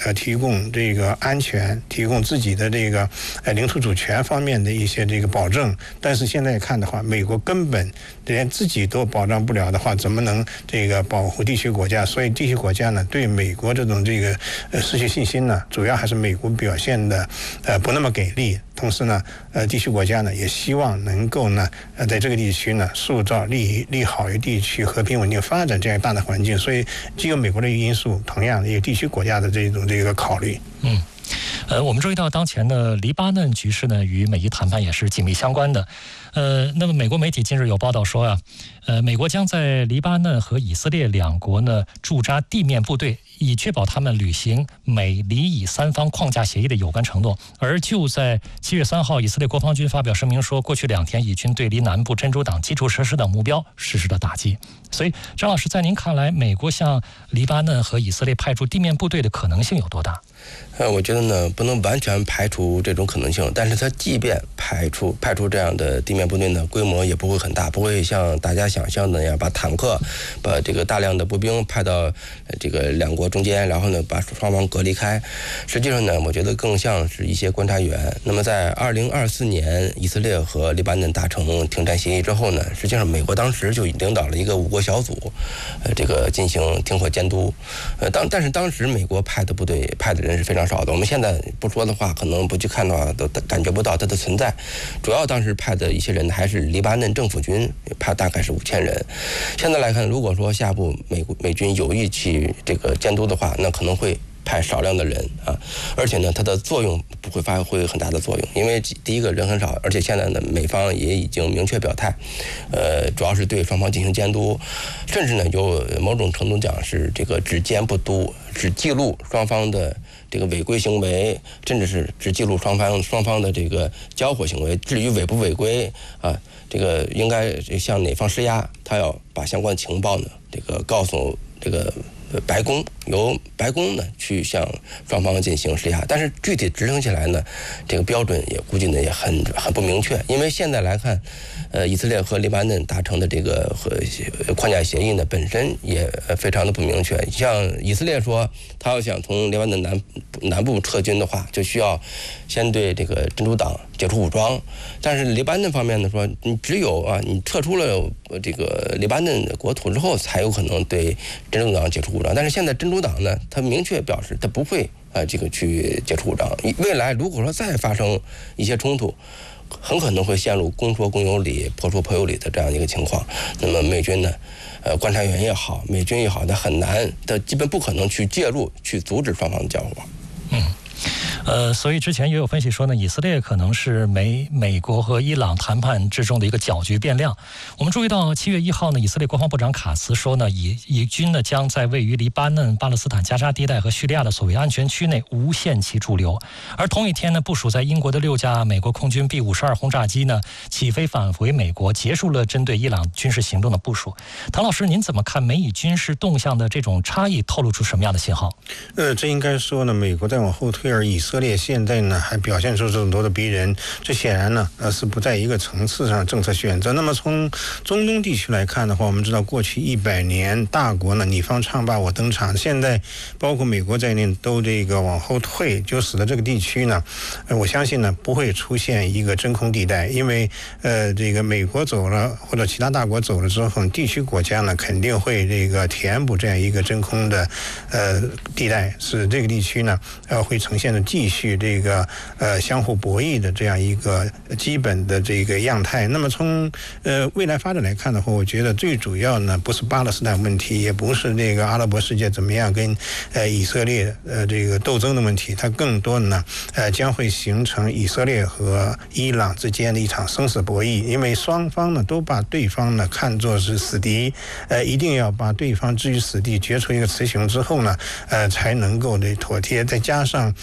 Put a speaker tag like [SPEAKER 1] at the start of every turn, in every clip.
[SPEAKER 1] 提供这个安全，提供自己的这个领土主权方面的一些这个保证。但是现在看的话，美国根本连自己都保障不了的话，怎么能这个保护地区国家？所以地区国家呢，对美国这种这个失去信心呢，主要还是美国表现的不那么给力。同时呢，地区国家呢也希望能够呢，在这个地区呢塑造利好于地区和平稳定发展这样大的环境。所以既有美国的因素，同样也有地区国家的这个考虑。
[SPEAKER 2] 我们注意到当前的黎巴嫩局势呢，与美伊谈判也是紧密相关的。那么美国媒体近日有报道说啊，美国将在黎巴嫩和以色列两国呢驻扎地面部队，以确保他们履行美黎以三方框架协议的有关承诺。而就在7月3号，以色列国防军发表声明说，过去2天以军对黎南部珍珠港基础设施等目标实施了打击。所以张老师，在您看来，美国向黎巴嫩和以色列派驻地面部队的可能性有多大？
[SPEAKER 3] 我觉得呢，不能完全排除这种可能性，但是它即便派出这样的地面部队呢，规模也不会很大，不会像大家想象的那样把坦克、把这个大量的步兵派到这个两国中间，然后呢把双方隔离开。实际上呢，我觉得更像是一些观察员。那么在2024年以色列和黎巴嫩达成停战协议之后呢，实际上美国当时就领导了一个5国小组，这个进行停火监督。但是当时美国派的部队派的人是非常少的，我们现在不说的话，可能不去看的话都感觉不到它的存在。主要当时派的一些人还是黎巴嫩政府军，派大概是5000人。现在来看，如果说下一步美军有意去这个监督的话，那可能会派少量的人啊，而且呢，它的作用不会发挥很大的作用，因为第一个人很少，而且现在呢，美方也已经明确表态，主要是对双方进行监督，甚至呢，有某种程度讲是这个只监不督，只记录双方的这个违规行为，甚至是只记录双方的这个交火行为。至于违不违规啊，这个应该向哪方施压，他要把相关情报呢，这个告诉这个白宫，由白宫呢去向双方进行施压，但是具体执行起来呢，这个标准也估计呢也很不明确，因为现在来看，以色列和黎巴嫩达成的这个框架协议呢本身也非常的不明确。像以色列说，他要想从黎巴嫩南部撤军的话，就需要先对这个珍珠党解除武装，但是黎巴嫩方面呢说，你只有你撤出了这个黎巴嫩国土之后，才有可能对珍珠党解除武装。但是现在珍珠党呢，他明确表示他不会这个去解除武装。未来如果说再发生一些冲突，很可能会陷入公说公有理，婆说婆有理的这样一个情况。那么美军呢，观察员也好，美军也好，他很难，他基本不可能去介入，去阻止双方的交火。
[SPEAKER 2] 所以之前也有分析说呢，以色列可能是美国和伊朗谈判之中的一个搅局变量。我们注意到7月1号呢，以色列国防部长卡茨说呢，以军呢将在位于黎巴嫩、巴勒斯坦加沙地带和叙利亚的所谓安全区内无限期驻留。而同一天呢，部署在英国的6架美国空军 B-52轰炸机呢起飞返回美国，结束了针对伊朗军事行动的部署。唐老师，您怎么看美以军事动向的这种差异，透露出什么样的信号？
[SPEAKER 1] 这应该说呢，美国在往后退，而以色列现在呢还表现出这么多的逼人，这显然呢是不在一个层次上政策选择。那么从中东地区来看的话，我们知道过去100年大国呢你方唱罢我登场，现在包括美国在内都这个往后退，就使得这个地区呢，我相信呢不会出现一个真空地带，因为这个美国走了或者其他大国走了之后，地区国家呢肯定会这个填补这样一个真空的地带，使这个地区呢会呈现的继续这个相互博弈的这样一个基本的这个样态。那么从未来发展来看的话，我觉得最主要呢不是巴勒斯坦问题，也不是这个阿拉伯世界怎么样跟以色列这个斗争的问题，它更多呢将会形成以色列和伊朗之间的一场生死博弈，因为双方呢都把对方呢看作是死敌，一定要把对方置于死地，决出一个雌雄之后呢才能够的妥帖。再加上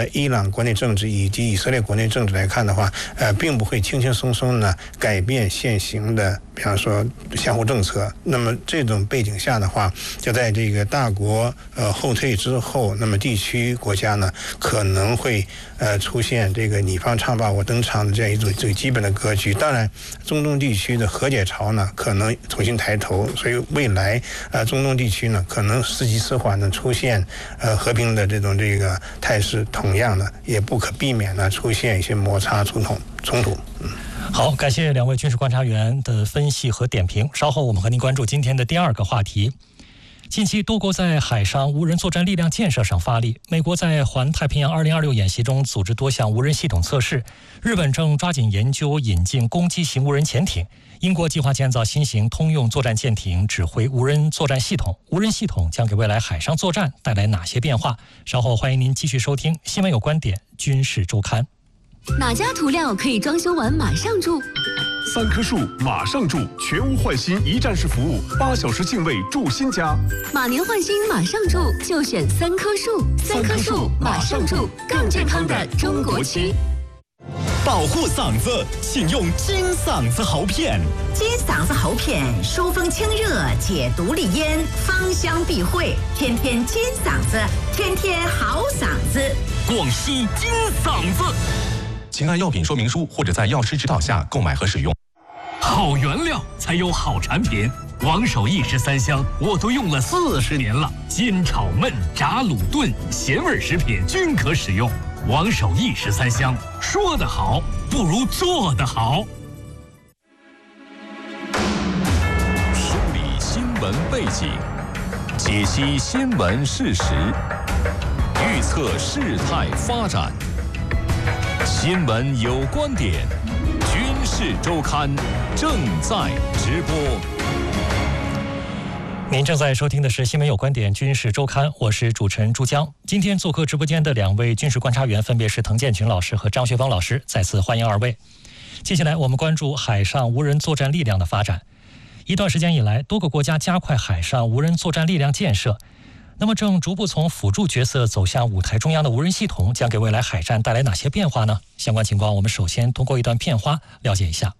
[SPEAKER 1] 伊朗国内政治以及以色列国内政治来看的话，并不会轻轻松松呢改变现行的，比方说相互政策。那么这种背景下的话，就在这个大国后退之后，那么地区国家呢可能会出现这个你方唱罢我登场的这样一种最基本的格局。当然，中东地区的和解潮呢可能重新抬头，所以未来中东地区呢可能时急时缓的出现和平的这个态势，同样的也不可避免的出现一些摩擦冲突。
[SPEAKER 2] 好，感谢两位军事观察员的分析和点评。稍后我们和您关注今天的第二个话题。近期多国在海上无人作战力量建设上发力，美国在环太平洋2026演习中组织多项无人系统测试，日本正抓紧研究引进攻击型无人潜艇，英国计划建造新型通用作战舰艇指挥无人作战系统。无人系统将给未来海上作战带来哪些变化？稍后欢迎您继续收听《新闻有观点·军事周刊》。
[SPEAKER 4] 哪家涂料可以装修完马上住
[SPEAKER 5] ？3棵树马上住，全屋换新一站式服务，8小时净位住新家。
[SPEAKER 4] 马年换新马上住，就选3棵树。3棵树马上住，更健康的中国区。
[SPEAKER 6] 保护嗓子，请用金嗓子喉片。
[SPEAKER 7] 金嗓子喉片疏风清热，解毒利咽，芳香避秽，天天金嗓子，天天好嗓子。
[SPEAKER 6] 广西金嗓子。请按药品说明书或者在药师指导下购买和使用。
[SPEAKER 8] 好原料才有好产品，王守义13香我都用了40年了，煎炒焖炸卤炖咸味食品均可使用。王守义13香，说得好不如做得好。
[SPEAKER 6] 梳理新闻背景，解析新闻事实，预测事态发展。新闻有观点，军事周刊正在直播。
[SPEAKER 2] 您正在收听的是《新闻有观点·军事周刊》，我是主持人朱江。今天做客直播间的两位军事观察员分别是滕建群老师和张学芳老师，再次欢迎二位。接下来我们关注海上无人作战力量的发展。一段时间以来，多个国家加快海上无人作战力量建设。那么正逐步从辅助角色走向舞台中央的无人系统，将给未来海战带来哪些变化呢？相关情况我们首先通过一段片花了解一下。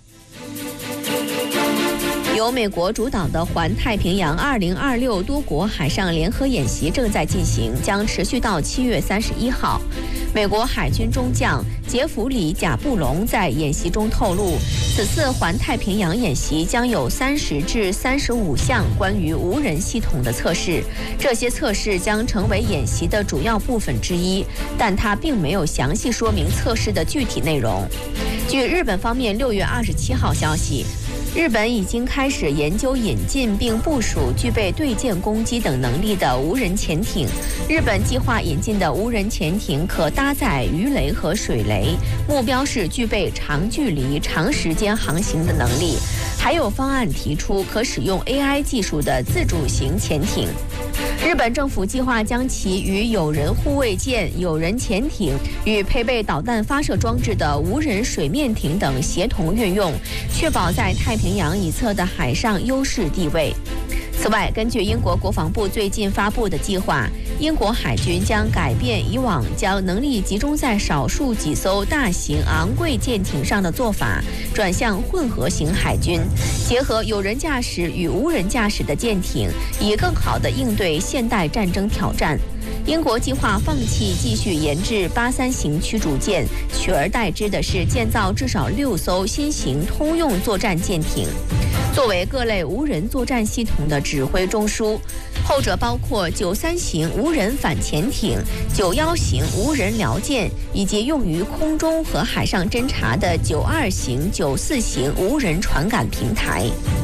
[SPEAKER 4] 由美国主导的环太平洋2026多国海上联合演习正在进行，将持续到7月31号。美国海军中将杰弗里·贾布隆在演习中透露，此次环太平洋演习将有30至35项关于无人系统的测试，这些测试将成为演习的主要部分之一，但他并没有详细说明测试的具体内容。据日本方面6月27号消息，日本已经开始研究引进并部署具备对舰攻击等能力的无人潜艇。日本计划引进的无人潜艇可搭载鱼雷和水雷，目标是具备长距离、长时间航行的能力。还有方案提出可使用 AI 技术的自主型潜艇。日本政府计划将其与有人护卫舰、有人潜艇与配备导弹发射装置的无人水面艇等协同运用，确保在太平洋一侧的海上优势地位。此外，根据英国国防部最近发布的计划，英国海军将改变以往将能力集中在少数几艘大型昂贵舰艇上的做法，转向混合型海军，结合有人驾驶与无人驾驶的舰艇，以更好地应对现代战争挑战。英国计划放弃继续研制83型驱逐舰，取而代之的是建造至少6艘新型通用作战舰艇，作为各类无人作战系统的指挥中枢。后者包括93型无人反潜艇、91型无人僚舰，以及用于空中和海上侦察的92型、94型无人传感平台。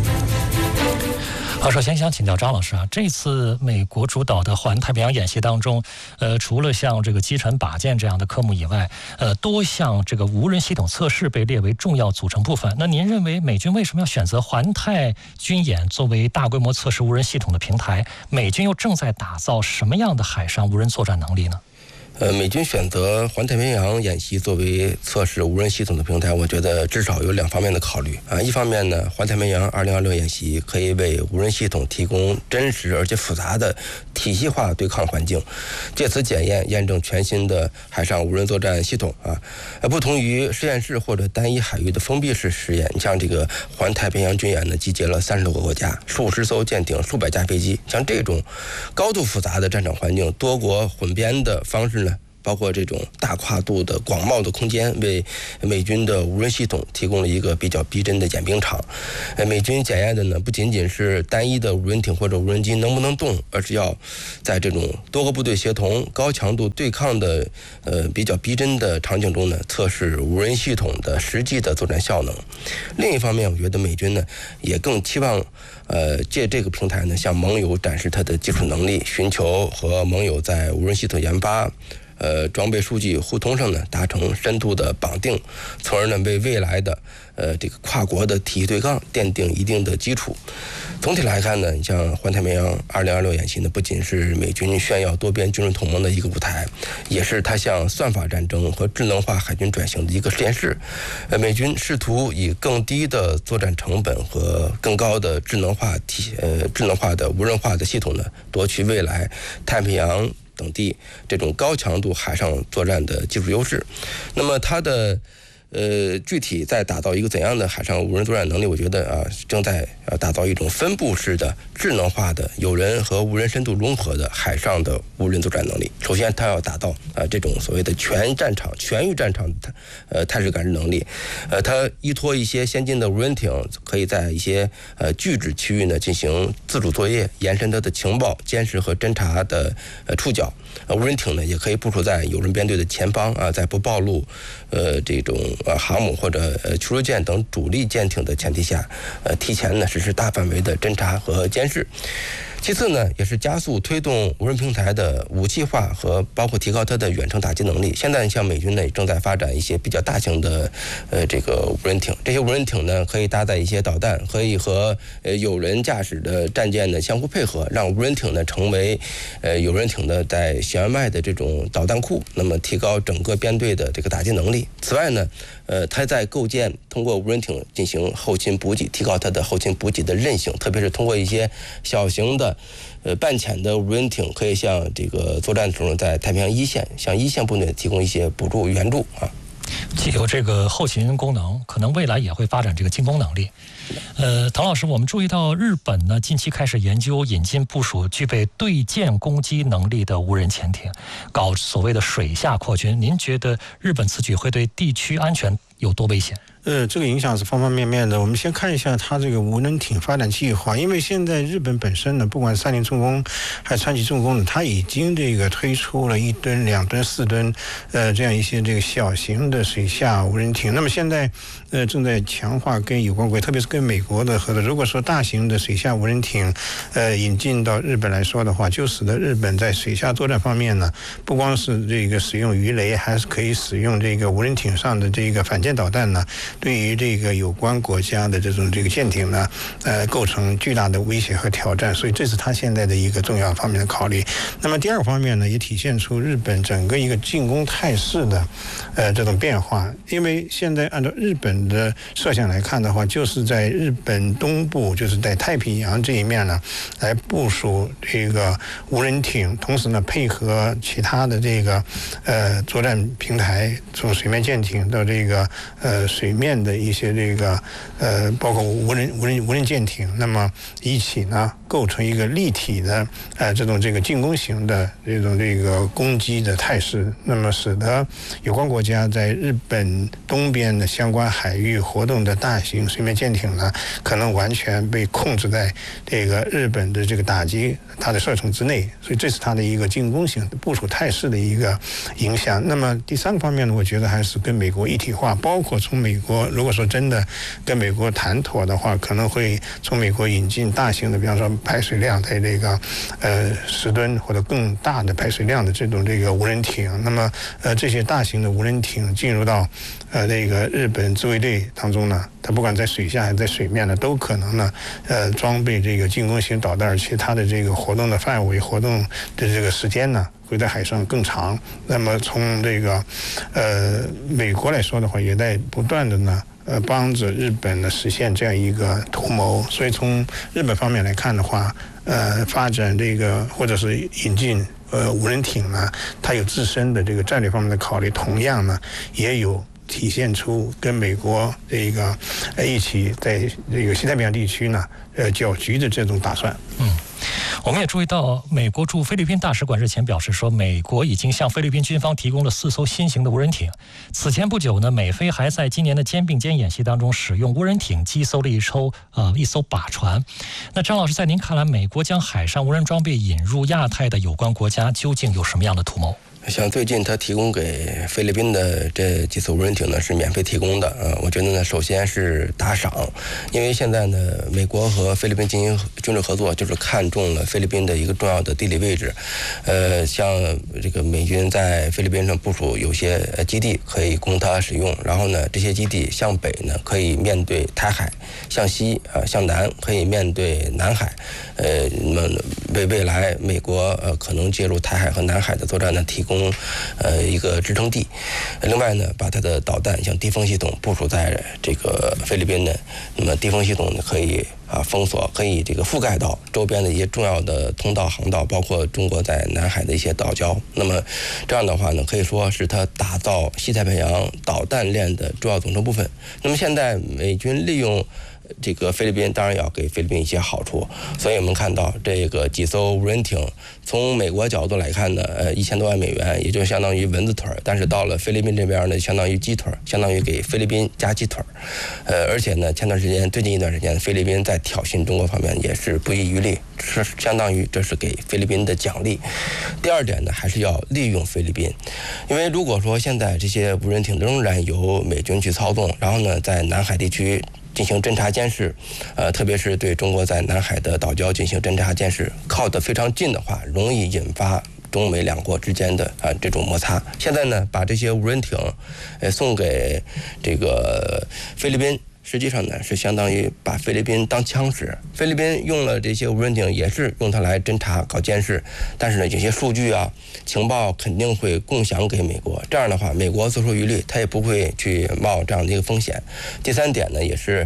[SPEAKER 2] 首先想请教张老师啊，这次美国主导的环太平洋演习当中，除了像这个击沉靶舰这样的科目以外，多项这个无人系统测试被列为重要组成部分。那您认为美军为什么要选择环太军演作为大规模测试无人系统的平台？美军又正在打造什么样的海上无人作战能力呢？
[SPEAKER 3] 美军选择环太平洋演习作为测试无人系统的平台，我觉得至少有2方面的考虑啊。一方面呢，环太平洋2026演习可以为无人系统提供真实而且复杂的体系化对抗环境，借此验证全新的海上无人作战系统啊。不同于实验室或者单一海域的封闭式实验，像这个环太平洋军演呢，集结了30多个国家、数十艘舰艇、数百架飞机，像这种高度复杂的战场环境，多国混编的方式呢，包括这种大跨度的广袤的空间，为美军的无人系统提供了一个比较逼真的演兵场。美军检验的呢，不仅仅是单一的无人艇或者无人机能不能动，而是要在这种多个部队协同、高强度对抗的比较逼真的场景中呢，测试无人系统的实际的作战效能。另一方面，我觉得美军呢也更期望借这个平台呢，向盟友展示它的技术能力，寻求和盟友在无人系统研发、装备数据互通上呢，达成深度的绑定，从而呢为未来的这个跨国的体系对抗奠定一定的基础。总体来看呢，你像环太平洋2026演习呢，不仅是美军炫耀多边军事同盟的一个舞台，也是它向算法战争和智能化海军转型的一个实验室。美军试图以更低的作战成本和更高的智能化的无人化的系统呢，夺取未来太平洋等地这种高强度海上作战的技术优势。那么它的具体在打造一个怎样的海上无人作战能力，我觉得正在打造一种分布式的智能化的有人和无人深度融合的海上的无人作战能力。首先它要打造这种所谓的全域战场态势感知能力。它依托一些先进的无人艇，可以在一些拒止区域呢进行自主作业，延伸它的情报监视和侦察的触角。无人艇呢也可以部署在有人编队的前方在不暴露这种航母或者驱逐舰等主力舰艇的前提下，提前呢实施大范围的侦察和监视。其次呢，也是加速推动无人平台的武器化和包括提高它的远程打击能力。现在像美军呢，也正在发展一些比较大型的这个无人艇。这些无人艇呢，可以搭载一些导弹，可以和有人驾驶的战舰呢相互配合，让无人艇呢成为有人艇的在舷外的这种导弹库，那么提高整个编队的这个打击能力。此外呢，它在构建通过无人艇进行后勤补给，提高它的后勤补给的韧性，特别是通过一些小型的半潜的无人艇，可以向这个作战的时候在太平洋一线向一线部队提供一些补助援助啊。
[SPEAKER 2] 既有这个后勤功能，可能未来也会发展这个进攻能力。唐老师，我们注意到日本呢近期开始研究引进部署具备对舰攻击能力的无人潜艇，搞所谓的水下扩军。您觉得日本此举会对地区安全有多危险？
[SPEAKER 1] 这个影响是方方面面的。我们先看一下它这个无人艇发展计划，因为现在日本本身呢，不管三菱重工还是川崎重工呢，它已经这个推出了1吨、2吨、4吨，这样一些这个小型的水下无人艇。那么现在正在强化跟有关国，特别是跟美国的合作。如果说大型的水下无人艇引进到日本来说的话，就使得日本在水下作战方面呢，不光是这个使用鱼雷，还是可以使用这个无人艇上的这个反舰导弹呢，对于这个有关国家的这个舰艇呢，构成巨大的威胁和挑战，所以这是他现在的一个重要方面的考虑。那么第二方面呢，也体现出日本整个一个进攻态势的这种变化。因为现在按照日本的设想来看的话，就是在日本东部，就是在太平洋这一面呢，来部署这个无人艇，同时呢配合其他的这个作战平台，从水面舰艇到这个水面的一些这个包括无人舰艇，那么一起呢构成一个立体的这个进攻型的这个攻击的态势，那么使得有关国家在日本东边的相关海域活动的大型水面舰艇呢，可能完全被控制在这个日本的这个打击它的射程之内，所以这是它的一个进攻型的部署态势的一个影响。那么第三个方面呢，我觉得还是跟美国一体化，包括从美国如果说真的跟美国谈妥的话，可能会从美国引进大型的，比方说排水量在这个10吨或者更大的排水量的这个无人艇。那么这些大型的无人艇进入到这个日本自卫队当中呢，它不管在水下还是在水面呢，都可能呢装备这个进攻型导弹，而且它的这个活动的范围、活动的这个时间呢， 会在海上更长。那么从这个美国来说的话，也在不断的呢帮着日本呢实现这样一个图谋。所以从日本方面来看的话，发展这个或者是引进无人艇呢，它有自身的这个战略方面的考虑，同样呢也有体现出跟美国这个一起在这个西太平洋地区呢搅局的这种打算。
[SPEAKER 2] 我们也注意到，美国驻菲律宾大使馆日前表示说，美国已经向菲律宾军方提供了4艘新型的无人艇。此前不久呢，美菲还在今年的肩并肩演习当中使用无人艇击搜了一艘靶船。那张老师，在您看来，美国将海上无人装备引入亚太的有关国家，究竟有什么样的图谋？
[SPEAKER 3] 像最近他提供给菲律宾的这几艘无人艇呢，是免费提供的。我觉得呢，首先是打赏，因为现在呢，美国和菲律宾进行军事合作，就是看中了菲律宾的一个重要的地理位置。像这个美军在菲律宾上部署有些基地可以供它使用，然后呢，这些基地向北呢可以面对台海，向西向南可以面对南海。那么为未来美国可能介入台海和南海的作战呢提供一个支撑地。另外呢，把它的导弹像地锋系统部署在这个菲律宾呢，那么地锋系统呢可以封锁，可以这个覆盖到周边的一些重要的通道航道，包括中国在南海的一些岛礁。那么这样的话呢，可以说是它打造西太平洋导弹链的重要组成部分。那么现在美军利用这个菲律宾，当然要给菲律宾一些好处，所以我们看到这个几艘无人艇，从美国角度来看呢，1000多万美元，也就相当于蚊子腿，但是到了菲律宾这边呢，相当于鸡腿，相当于给菲律宾加鸡腿。而且呢，最近一段时间，菲律宾在挑衅中国方面也是不遗余力，是相当于这是给菲律宾的奖励。第二点呢，还是要利用菲律宾，因为如果说现在这些无人艇仍然由美军去操纵，然后呢，在南海地区进行侦察监视，特别是对中国在南海的岛礁进行侦察监视，靠得非常近的话，容易引发中美两国之间的这种摩擦。现在呢，把这些无人艇送给这个菲律宾，实际上呢是相当于把菲律宾当枪使。菲律宾用了这些无人艇，也是用它来侦察、搞监视，但是呢，有些数据情报肯定会共享给美国。这样的话，美国自出一虑，他也不会去冒这样的一个风险。第三点呢，也是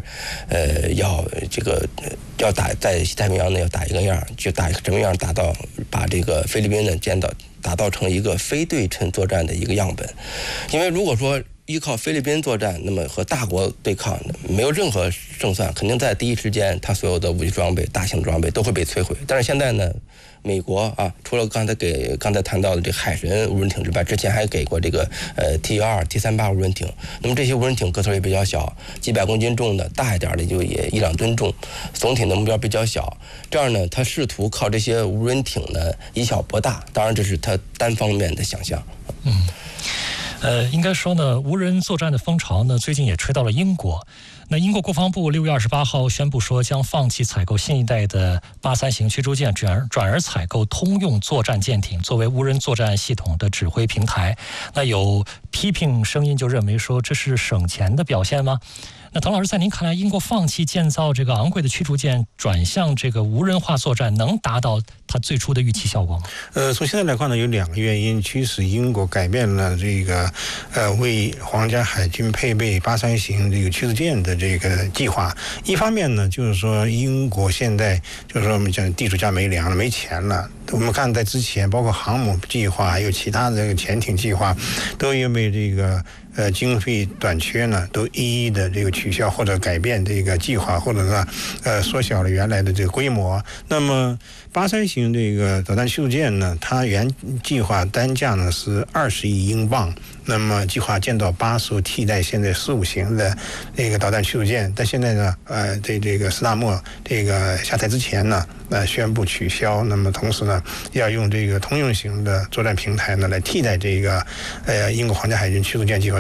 [SPEAKER 3] 要打在西太平洋呢要打一个样，就打什么样，把这个菲律宾呢打造成一个非对称作战的一个样本。因为如果说依靠菲律宾作战，那么和大国对抗没有任何胜算，肯定在第一时间，它所有的武器装备、大型装备都会被摧毁。但是现在呢，美国除了刚才谈到的这海神无人艇之外，之前还给过这个T-2、T-38无人艇。那么这些无人艇个头也比较小，几百公斤重的，大一点的就也1-2吨重，总体的目标比较小。这样呢，他试图靠这些无人艇呢以小博大，当然这是他单方面的想象。
[SPEAKER 2] 应该说呢，无人作战的风潮呢，最近也吹到了英国。那英国国防部6月28号宣布说，将放弃采购新一代的83型驱逐舰，转而采购通用作战舰艇，作为无人作战系统的指挥平台。那有批评声音就认为说，这是省钱的表现吗？那滕老师，在您看来，英国放弃建造这个昂贵的驱逐舰，转向这个无人化作战，能达到它最初的预期效果吗？
[SPEAKER 1] 从现在来看呢，有2个原因驱使英国改变了这个为皇家海军配备83型这个驱逐舰的这个计划。一方面呢，就是说英国现在就是说我们讲地主家没粮了，没钱了。我们看在之前，包括航母计划，还有其他的这个潜艇计划，都因为这个经费短缺呢，都一一的这个取消或者改变这个计划，或者呢缩小了原来的这个规模。那么83型这个导弹驱逐舰呢，它原计划单价呢是20亿英镑，那么计划建造8艘替代现在15型的这个导弹驱逐舰，但现在呢这个斯大默这个下台之前呢宣布取消，那么同时呢要用这个通用型的作战平台呢来替代这个英国皇家海军驱逐舰计划。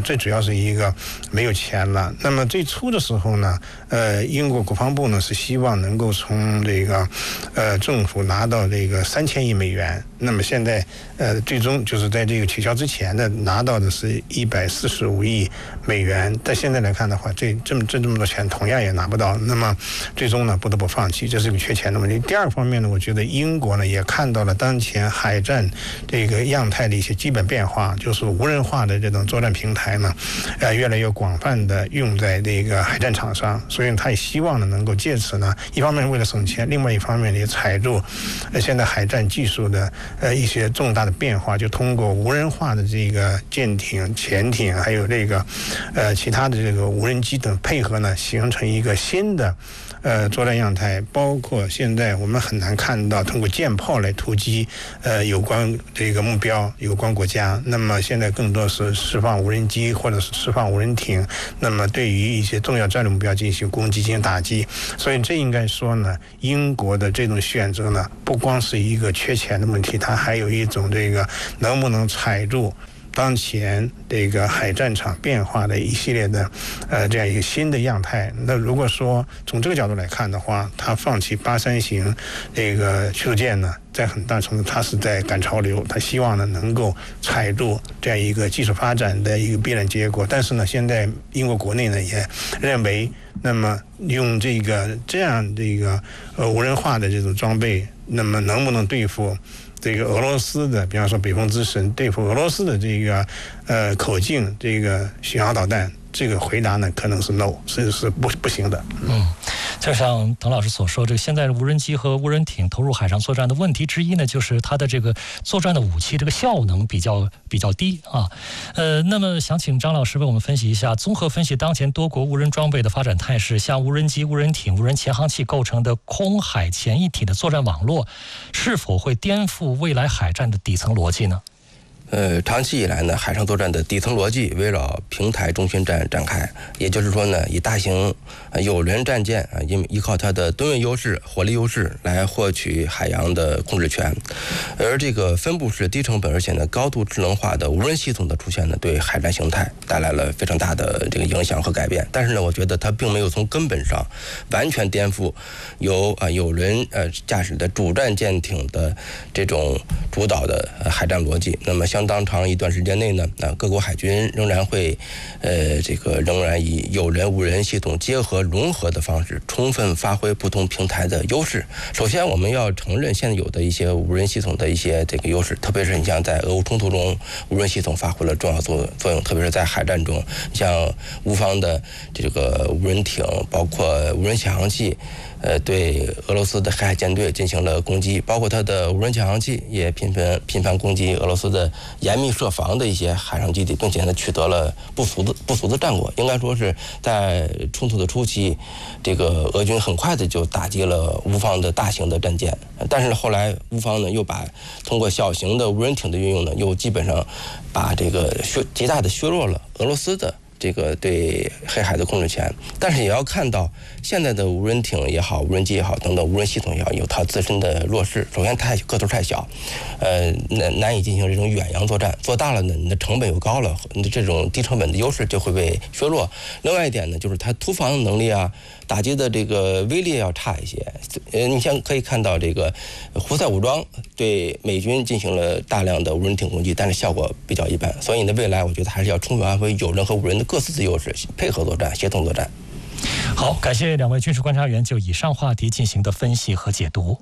[SPEAKER 1] 最主要是一个没有钱了。那么最初的时候呢，英国国防部呢是希望能够从这个政府拿到这个3000亿美元。那么现在最终就是在这个取消之前的拿到的是145亿美元。但现在来看的话，这么多钱同样也拿不到。那么最终呢不得不放弃，这是个缺钱的问题。第二个方面呢，我觉得英国呢也看到了当前海战这个样态的一些基本变化，就是无人化的这种作战平台呢，越来越广泛的用在这个海战场上，所以他也希望呢能够借此呢，一方面为了省钱，另外一方面也踩住现在海战技术的一些重大的变化，就通过无人化的这个舰艇、潜艇，还有这个其他的这个无人机等配合呢，形成一个新的作战样态。包括现在我们很难看到通过舰炮来突击有关这个目标、有关国家。那么现在更多是释放无人机或者是释放无人艇，那么对于一些重要战略目标进行攻击、进行打击。所以这应该说呢，英国的这种选择呢，不光是一个缺钱的问题，它还有一种这个能不能踩住当前这个海战场变化的一系列的这样一个新的样态。那如果说从这个角度来看的话，他放弃83型这个驱逐舰呢，在很大程度他是在赶潮流，他希望呢能够踩住这样一个技术发展的一个必然结果。但是呢，现在英国国内呢也认为，那么用这样无人化的这种装备，那么能不能对付这个俄罗斯的，比方说北风之神，对付俄罗斯的这个口径这个巡航导弹，这个回答呢可能是 no， 是不行的。
[SPEAKER 2] 就像滕老师所说，这个现在无人机和无人艇投入海上作战的问题之一呢，就是它的这个作战的武器这个效能比较低啊。那么想请张老师为我们分析一下，综合分析当前多国无人装备的发展态势，像无人机、无人艇、无人潜航器构成的空海潜一体的作战网络，是否会颠覆未来海战的底层逻辑呢？
[SPEAKER 3] 长期以来呢，海上作战的底层逻辑围绕平台中心战展开，也就是说呢，以大型有人战舰依靠它的吨位优势、火力优势来获取海洋的控制权。而这个分布式、低成本而且呢高度智能化的无人系统的出现呢，对海战形态带来了非常大的这个影响和改变。但是呢，我觉得它并没有从根本上完全颠覆由有人驾驶的主战舰艇的这种主导的海战逻辑。那么相当长一段时间内呢，各国海军仍然会仍然以有人无人系统结合融合的方式，充分发挥不同平台的优势。首先，我们要承认现有的一些无人系统的一些这个优势，特别是你像在俄乌冲突中，无人系统发挥了重要作用，特别是在海战中，像乌方的这个无人艇，包括无人潜航器。对俄罗斯的黑海舰队进行了攻击，包括它的无人潜航器也频繁攻击俄罗斯的严密设防的一些海上基地，并且呢取得了不俗的战果。应该说是在冲突的初期，这个俄军很快的就打击了乌方的大型的战舰，但是后来乌方呢又把通过小型的无人艇的运用呢，又基本上把这个极大的削弱了俄罗斯的这个对黑海的控制权。但是也要看到现在的无人艇也好，无人机也好等等无人系统也好，有它自身的弱势。首先它个头太小，难以进行这种远洋作战，做大了呢你的成本又高了，你的这种低成本的优势就会被削弱。另外一点呢，就是它突防能力啊，打击的这个威力要差一些。你像可以看到这个胡塞武装对美军进行了大量的无人艇攻击，但是效果比较一般。所以呢，未来我觉得还是要充分发挥有人和无人的各自的优势，配合作战，协同作战。
[SPEAKER 2] 好，感谢两位军事观察员就以上话题进行的分析和解读。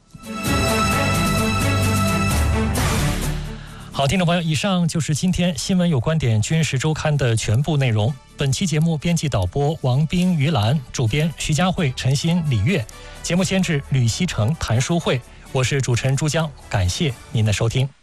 [SPEAKER 2] 好，听众朋友，以上就是今天《新闻有观点》军事周刊的全部内容。本期节目编辑导播王斌、于兰，主编徐佳慧、陈鑫、李月，节目监制吕希成、谭淑慧，我是主持人朱江，感谢您的收听。